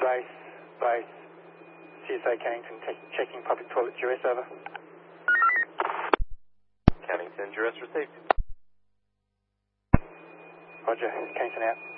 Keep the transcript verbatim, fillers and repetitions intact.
Base, base, C S A Cannington checking public toilet duress, over. Cannington, duress received. Roger, Cannington out.